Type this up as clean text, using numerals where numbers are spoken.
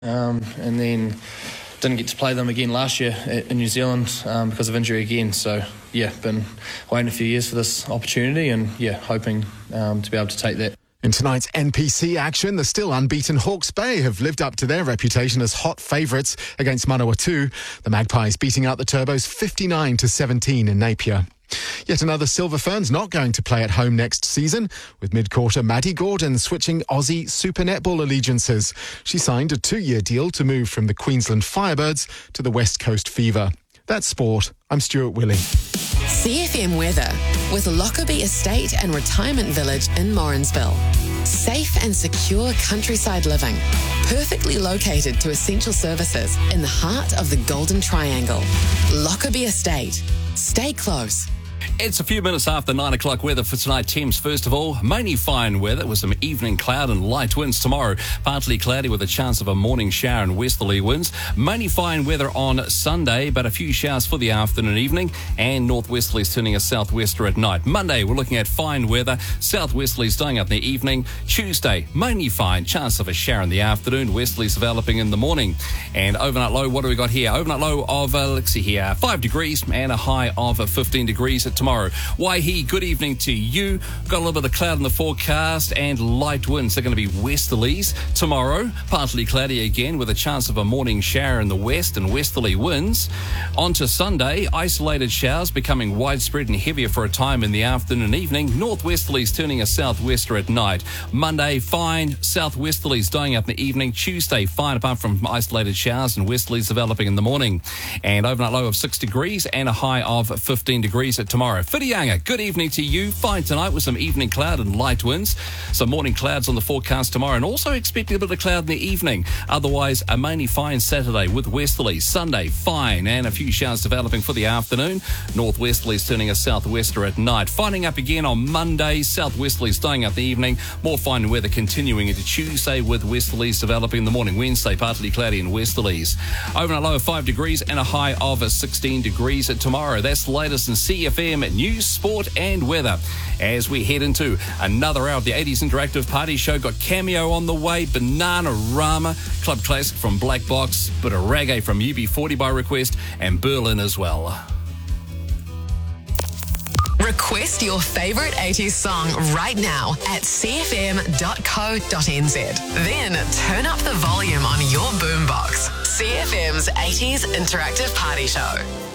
and then didn't get to play them again last year in New Zealand because of injury again. So, been waiting a few years for this opportunity and, hoping to be able to take that. In tonight's NPC action, the still unbeaten Hawke's Bay have lived up to their reputation as hot favourites against Manawatu. The Magpies beating out the Turbos 59-17 in Napier. Yet another Silver Ferns not going to play at home next season, with mid-quarter Maddie Gordon switching Aussie Super Netball allegiances. She signed a 2-year deal to move from the Queensland Firebirds to the West Coast Fever. That's sport. I'm Stuart Willie. CFM weather with Lockerbie Estate and Retirement Village in Morrinsville. Safe and secure countryside living, perfectly located to essential services in the heart of the Golden Triangle. Lockerbie Estate. Stay close. It's a few minutes after 9 o'clock weather for tonight, Thames. First of all, mainly fine weather with some evening cloud and light winds tomorrow. Partly cloudy with a chance of a morning shower and westerly winds. Mainly fine weather on Sunday, but a few showers for the afternoon and evening, and northwesterlies turning a southwester at night. Monday, we're looking at fine weather, southwesterlies dying up in the evening. Tuesday, mainly fine, chance of a shower in the afternoon, westerlies developing in the morning. And overnight low, what do we got here? Overnight low of, 5 degrees and a high of 15 degrees tomorrow. Waihi, good evening to you. Got a little bit of cloud in the forecast and light winds. They're going to be westerlies tomorrow. Partly cloudy again with a chance of a morning shower in the west and westerly winds. On to Sunday, isolated showers becoming widespread and heavier for a time in the afternoon and evening. Northwesterlies turning a southwester at night. Monday, fine. Southwesterlies dying up in the evening. Tuesday, fine apart from isolated showers and westerlies developing in the morning. And overnight low of 6 degrees and a high of 15 degrees tomorrow. Whitianga, good evening to you. Fine tonight with some evening cloud and light winds. Some morning clouds on the forecast tomorrow and also expecting a bit of cloud in the evening. Otherwise, a mainly fine Saturday with westerlies. Sunday, fine and a few showers developing for the afternoon. Northwesterlies turning a southwester at night. Fining up again on Monday. Southwesterlies dying up the evening. More fine weather continuing into Tuesday with westerlies developing in the morning. Wednesday, partly cloudy and westerlies. Overnight low of 5 degrees and a high of 16 degrees tomorrow. That's the latest in CFM news, sport and weather. As we head into another hour of the 80s Interactive Party Show, got Cameo on the way, Bananarama, Club Classic from Black Box, bit of reggae from UB40 by request, and Berlin as well. Request your favourite 80s song right now at cfm.co.nz. Then turn up the volume on your boombox. CFM's 80s Interactive Party Show.